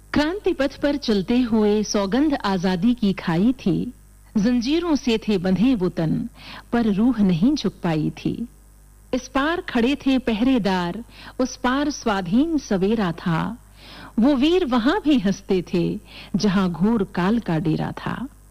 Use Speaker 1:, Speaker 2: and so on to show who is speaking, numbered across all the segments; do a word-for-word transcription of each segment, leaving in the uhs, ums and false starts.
Speaker 1: क्रांति पथ पर चलते हुए सौगंध आजादी की खाई थी, जंजीरों से थे बंधे वो तन, पर रूह नहीं झुक पाई थी। इस पार खड़े थे पहरेदार, उस पार स्वाधीन सवेरा था। वो वीर वहां भी हंसते थे, जहां घोर काल का डेरा था।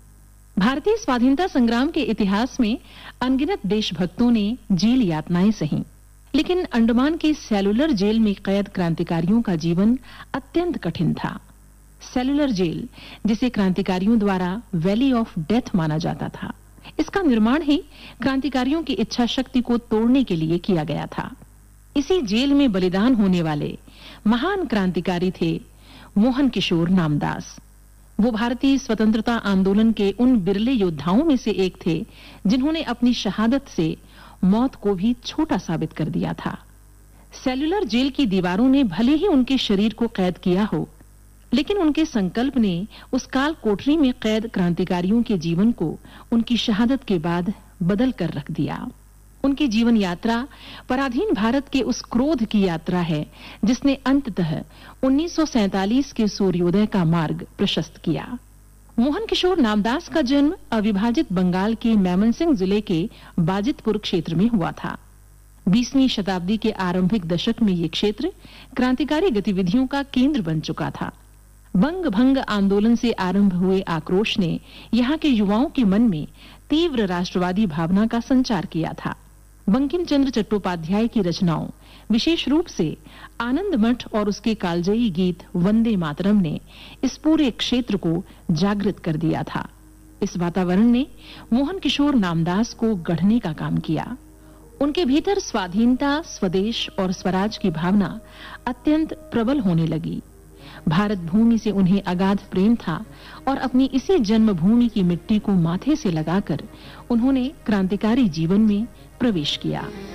Speaker 1: भारतीय स्वाधीनता संग्राम के इतिहास में अनगिनत देशभक्तों ने जेल यातनाएं सही, लेकिन अंडमान की सेलुलर जेल में कैद क्रांतिकारियों का जीवन अत्यंत कठिन था। सेलुलर जेल, जिसे क्रांतिकारियों द्वारा वैली ऑफ डेथ माना जाता था, इसका निर्माण ही क्रांतिकारियों की इच्छा शक्ति को तोड़ने के लिए किया गया था। इसी जेल में बलिदान होने वाले महान क्रांतिकारी थे मोहन किशोर नामदास। वो भारतीय स्वतंत्रता आंदोलन के उन बिरले योद्धाओं में से एक थे जिन्होंने अपनी शहादत से मौत को भी छोटा साबित कर दिया था। सेलुलर जेल की दीवारों ने भले ही उनके शरीर को कैद किया हो, लेकिन उनके संकल्प ने उस काल कोठरी में कैद क्रांतिकारियों के जीवन को उनकी शहादत के बाद बदल कर रख दिया। उनकी जीवन यात्रा पराधीन भारत के उस क्रोध की यात्रा है जिसने अंततः उन्नीस सौ सैंतालीस के सूर्योदय का मार्ग प्रशस्त किया। मोहन किशोर नामदास का जन्म अविभाजित बंगाल के मैमनसिंह जिले के बाजितपुर क्षेत्र में हुआ था। बीसवीं शताब्दी के आरंभिक दशक में ये क्षेत्र क्रांतिकारी गतिविधियों का केंद्र बन चुका था। बंग भंग आंदोलन से आरंभ हुए आक्रोश ने यहाँ के युवाओं के मन में तीव्र राष्ट्रवादी भावना का संचार किया था। बंकिम चंद्र चट्टोपाध्याय की रचनाओं, विशेष रूप से आनंद मठ और उसके कालजयी गीत वंदे मातरम ने इस पूरे क्षेत्र को जागृत कर दिया था। इस वातावरण ने मोहन किशोर नामदास को गढ़ने का काम किया। उनके भीतर स्वाधीनता, स्वदेश और स्वराज की भावना अत्यंत प्रबल होने लगी। भारत भूमि से उन्हें अगाध प्रेम था और अपनी इसी जन्मभूमि की मिट्टी को माथे से लगाकर उन्होंने क्रांतिकारी जीवन में प्रवेश किया।